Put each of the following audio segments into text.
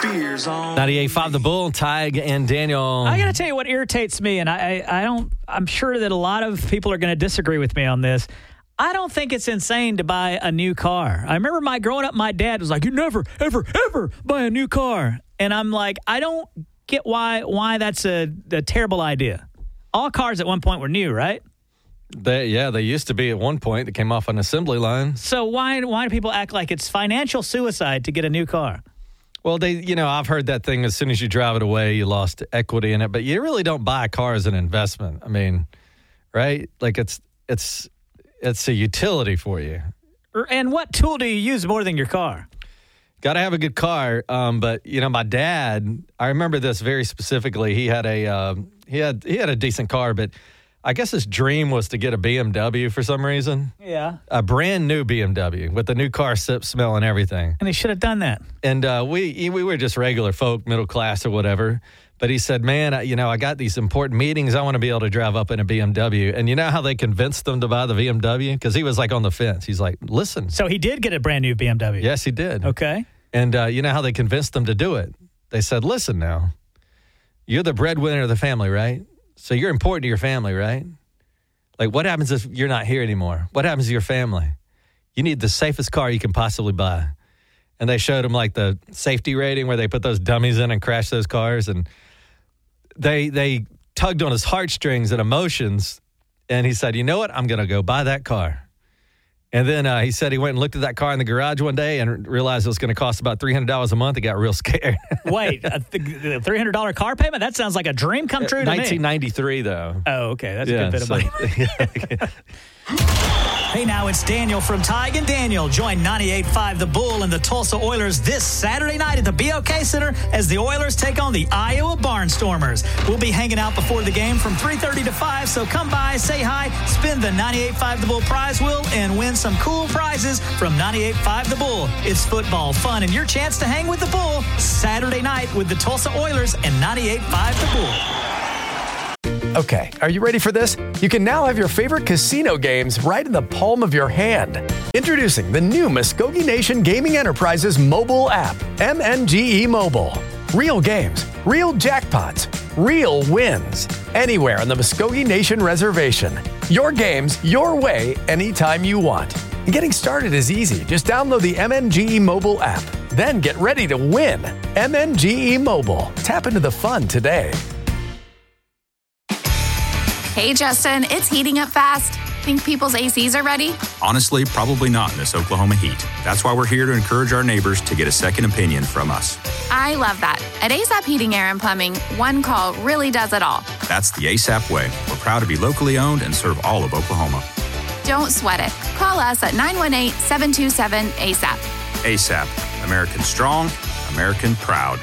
beers on. 98.5 The Bull, Tig and Daniel. I got to tell you what irritates me, and I'm sure that a lot of people are going to disagree with me on this. I don't think it's insane to buy a new car. I remember growing up, my dad was like, you never, ever, ever buy a new car. And I'm like, I don't get why that's a terrible idea. All cars at one point were new, right? They used to be at one point. They came off an assembly line. So why do people act like it's financial suicide to get a new car? Well, I've heard that thing, as soon as you drive it away, you lost equity in it. But you really don't buy a car as an investment. I mean, right? Like it's a utility for you. And what tool do you use more than your car? Got to have a good car. But my dad, I remember this very specifically. He had a decent car, but I guess his dream was to get a BMW for some reason. Yeah. A brand new BMW with the new car smell and everything. And he should have done that. And we were just regular folk, middle class or whatever. But he said, man, I got these important meetings. I want to be able to drive up in a BMW. And you know how they convinced him to buy the BMW? Because he was like on the fence. He's like, listen. So he did get a brand new BMW? Yes, he did. Okay. And you know how they convinced him to do it? They said, listen now, you're the breadwinner of the family, right? So you're important to your family, right? Like, what happens if you're not here anymore? What happens to your family? You need the safest car you can possibly buy. And they showed him like the safety rating where they put those dummies in and crash those cars. And they tugged on his heartstrings and emotions. And he said, you know what? I'm going to go buy that car. And then he said he went and looked at that car in the garage one day and realized it was going to cost about $300 a month. He got real scared. Wait, the $300 car payment? That sounds like a dream come true to me. 1993, though. Oh, okay. That's a good bit of money. Hey, now it's Daniel from Tig and Daniel. Join 98.5 The Bull and the Tulsa Oilers this Saturday night at the BOK Center as the Oilers take on the Iowa Barnstormers. We'll be hanging out before the game from 3:30 to 5, so come by, say hi, spin the 98.5 The Bull prize wheel, and win some cool prizes from 98.5 The Bull. It's football, fun, and your chance to hang with the Bull Saturday night with the Tulsa Oilers and 98.5 The Bull. Okay, are you ready for this? You can now have your favorite casino games right in the palm of your hand. Introducing the new Muskogee Nation Gaming Enterprises mobile app, MNGE Mobile. Real games, real jackpots, real wins. Anywhere on the Muskogee Nation Reservation. Your games, your way, anytime you want. And getting started is easy. Just download the MNGE Mobile app. Then get ready to win. MNGE Mobile. Tap into the fun today. Hey, Justin, it's heating up fast. Think people's ACs are ready? Honestly, probably not in this Oklahoma heat. That's why we're here to encourage our neighbors to get a second opinion from us. I love that. At ASAP Heating, Air, and Plumbing, one call really does it all. That's the ASAP way. We're proud to be locally owned and serve all of Oklahoma. Don't sweat it. Call us at 918-727-ASAP. ASAP. American strong, American proud.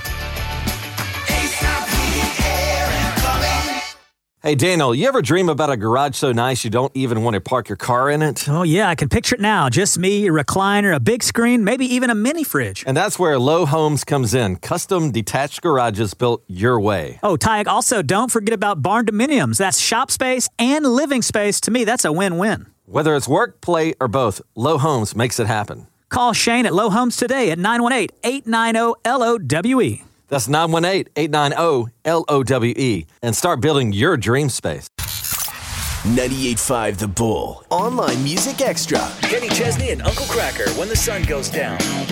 Hey, Daniel, you ever dream about a garage so nice you don't even want to park your car in it? Oh, yeah, I can picture it now. Just me, a recliner, a big screen, maybe even a mini fridge. And that's where Low Homes comes in. Custom detached garages built your way. Oh, Tig, also don't forget about barn dominiums. That's shop space and living space. To me, that's a win-win. Whether it's work, play, or both, Low Homes makes it happen. Call Shane at Low Homes today at 918-890-LOWE. That's 918-890-LOWE. And start building your dream space. 98.5 The Bull. Online Music Extra. Kenny Chesney and Uncle Cracker when the sun goes down.